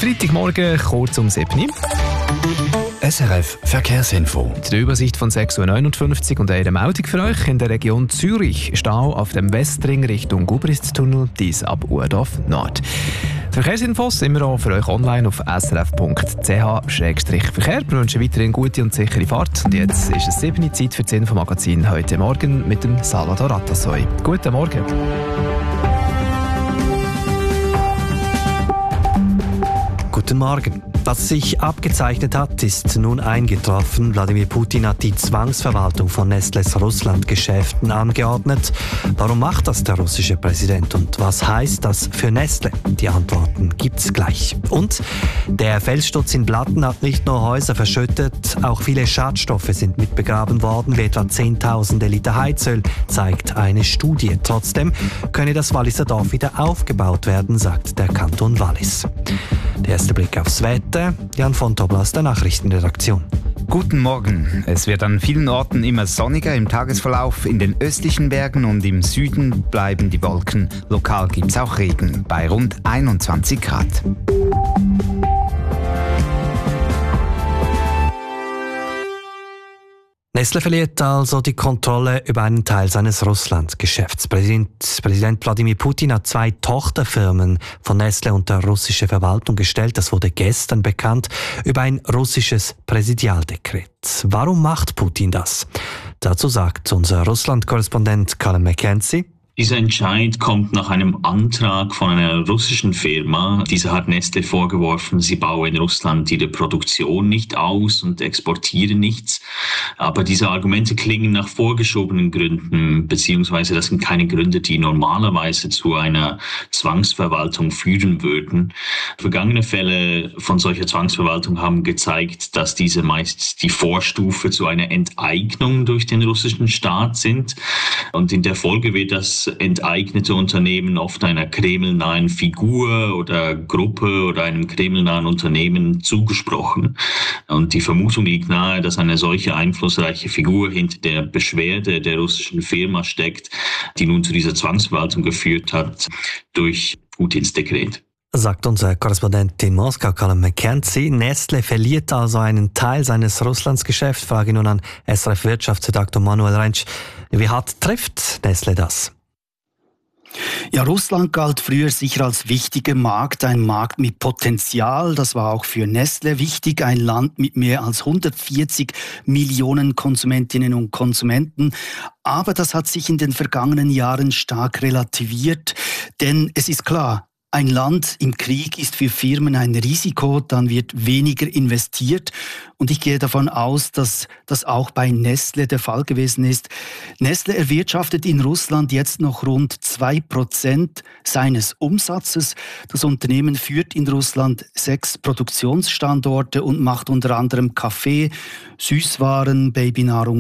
Freitagmorgen, kurz um 7 Uhr. SRF Verkehrsinfo. Die Übersicht von 6.59 Uhr und eine Meldung für euch. In der Region Zürich Stau auf dem Westring Richtung Gubritztunnel, dies ab Urdorf Nord. Verkehrsinfos immer auch für euch online auf srf.ch/verkehr. Wir wünschen weiterhin gute und sichere Fahrt. Und jetzt ist es 7 Uhr, Zeit für das Infomagazin heute Morgen mit dem Salvador Atassoy. Guten Morgen. Guten Morgen. Was sich abgezeichnet hat, ist nun eingetroffen. Wladimir Putin hat die Zwangsverwaltung von Nestles Russland-Geschäften angeordnet. Warum macht das der russische Präsident und was heißt das für Nestle? Die Antworten gibt's gleich. Und der Felssturz in Blatten hat nicht nur Häuser verschüttet, auch viele Schadstoffe sind mit begraben worden, wie etwa Zehntausende Liter Heizöl, zeigt eine Studie. Trotzdem könne das Walliser Dorf wieder aufgebaut werden, sagt der Kanton Wallis. Der erste Blick aufs Wetter. Jan von Tobel aus der Nachrichtenredaktion. Guten Morgen. Es wird an vielen Orten immer sonniger im Tagesverlauf. In den östlichen Bergen und im Süden bleiben die Wolken. Lokal gibt es auch Regen bei rund 21 Grad. Nestle verliert also die Kontrolle über einen Teil seines Russland-Geschäfts. Präsident Wladimir Putin hat 2 Tochterfirmen von Nestle unter russische Verwaltung gestellt. Das wurde gestern bekannt über ein russisches Präsidialdekret. Warum macht Putin das? Dazu sagt unser Russland-Korrespondent Colin McKenzie. Dieser Entscheid kommt nach einem Antrag von einer russischen Firma. Diese hat Nestle vorgeworfen, sie baue in Russland ihre Produktion nicht aus und exportiere nichts. Aber diese Argumente klingen nach vorgeschobenen Gründen, beziehungsweise das sind keine Gründe, die normalerweise zu einer Zwangsverwaltung führen würden. Vergangene Fälle von solcher Zwangsverwaltung haben gezeigt, dass diese meist die Vorstufe zu einer Enteignung durch den russischen Staat sind. Und in der Folge wird das enteignete Unternehmen oft einer kremlnahen Figur oder Gruppe oder einem kremlnahen Unternehmen zugesprochen. Und die Vermutung liegt nahe, dass eine solche einflussreiche Figur hinter der Beschwerde der russischen Firma steckt, die nun zu dieser Zwangsverwaltung geführt hat durch Putins Dekret. Sagt unser Korrespondent in Moskau, Colin McKenzie. Nestle verliert also einen Teil seines Russlandsgeschäfts. Frage nun an SRF-Wirtschaftsredaktor Manuel Rentsch. Wie hart trifft Nestle das? Ja, Russland galt früher sicher als wichtiger Markt, ein Markt mit Potenzial. Das war auch für Nestle wichtig, ein Land mit mehr als 140 Millionen Konsumentinnen und Konsumenten. Aber das hat sich in den vergangenen Jahren stark relativiert, denn es ist klar, ein Land im Krieg ist für Firmen ein Risiko, dann wird weniger investiert. Und ich gehe davon aus, dass das auch bei Nestle der Fall gewesen ist. Nestle erwirtschaftet in Russland jetzt noch rund 2% seines Umsatzes. Das Unternehmen führt in Russland 6 Produktionsstandorte und macht unter anderem Kaffee, Süßwaren, Babynahrung